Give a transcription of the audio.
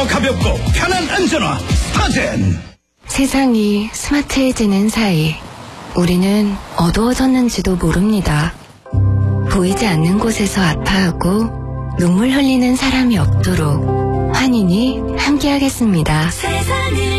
가볍고 편한 안전화 스타젠. 세상이 스마트해지는 사이 우리는 어두워졌는지도 모릅니다. 보이지 않는 곳에서 아파하고 눈물 흘리는 사람이 없도록 환인이 함께하겠습니다. 세상을